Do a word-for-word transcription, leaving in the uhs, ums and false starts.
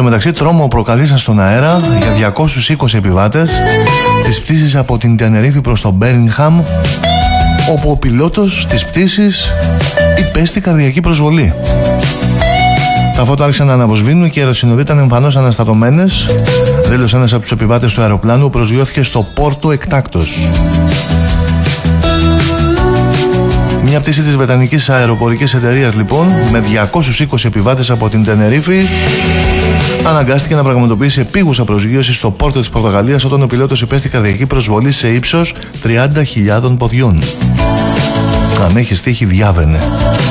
μεταξύ, τρόμο προκαλήσαν στον αέρα για διακόσιους είκοσι επιβάτες της πτήσης από την Τενερίφη προς το Μπέρμιγχαμ, όπου ο πιλότος της πτήσης υπέστη καρδιακή προσβολή. Τα φώτα άρχισαν να αναβοσβήνουν και οι αεροσυνοδοί ήταν εμφανώς αναστατωμένες, δήλωσε ένας από τους επιβάτες του αεροπλάνου που προσγειώθηκε στο Πόρτο εκτάκτος. Μια πτήση της Βρετανικής Αεροπορικής Εταιρείας, λοιπόν, με διακόσιους είκοσι επιβάτες από την Τενερίφη, αναγκάστηκε να πραγματοποιήσει επίγουσα προσγείωση στο Πόρτο της Πορτογαλίας, όταν ο πιλότος υπέστη καρδιακή προσβολή σε ύψος τριάντα χιλιάδων ποδιών. Αν έχει τύχει, διάβαινε.